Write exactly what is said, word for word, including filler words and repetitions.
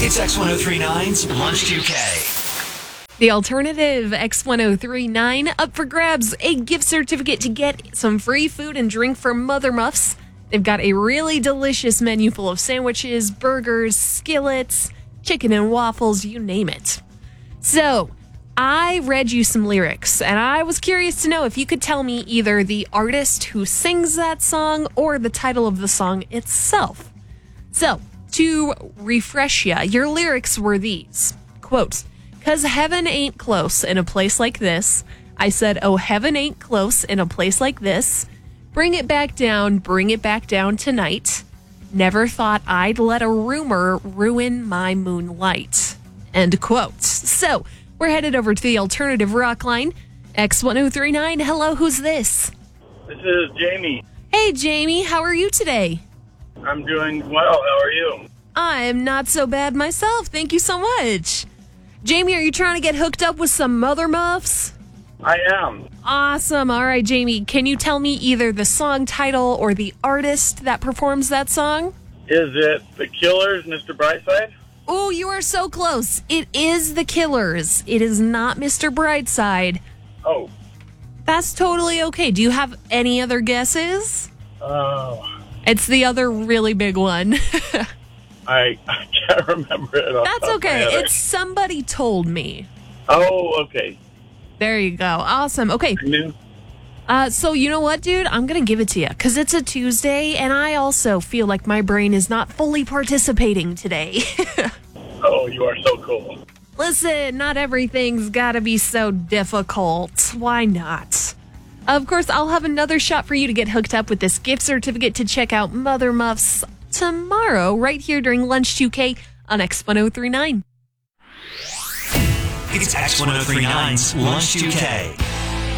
It's X one oh three nine's Lunch two K. The alternative X ten thirty-nine up for grabs, a gift certificate to get some free food and drink from Mother Muffs. They've got a really delicious menu full of sandwiches, burgers, skillets, chicken and waffles, you name it. So, I read you some lyrics, and I was curious to know if you could tell me either the artist who sings that song or the title of the song itself. So, to refresh ya, your lyrics were these. Quote, "'Cause heaven ain't close in a place like this. I said, oh, heaven ain't close in a place like this. Bring it back down, bring it back down tonight. Never thought I'd let a rumor ruin my moonlight." End quote. So, we're headed over to the alternative rock line. X ten thirty-nine, hello, who's this? This is Jamie. Hey, Jamie, how are you today? I'm doing well. How are you? I'm not so bad myself. Thank you so much. Jamie, are you trying to get hooked up with some Mother Muffs? I am. Awesome. All right, Jamie, can you tell me either the song title or the artist that performs that song? Is it The Killers, Mister Brightside? Oh, you are so close. It is The Killers. It is not Mister Brightside. Oh. That's totally okay. Do you have any other guesses? Oh. It's the other really big one. I, I can't remember it. off That's the top of my okay. head. It's Somebody Told Me. Oh, okay. There you go. Awesome. Okay. I knew. Uh, so you know what, dude? I'm going to give it to you because it's a Tuesday and I also feel like my brain is not fully participating today. Oh, you are so cool. Listen, not everything's got to be so difficult. Why not? Of course, I'll have another shot for you to get hooked up with this gift certificate to check out Mother Muffs tomorrow, right here during Lunch two K on X ten thirty-nine. It's X ten thirty-nine's Lunch two K.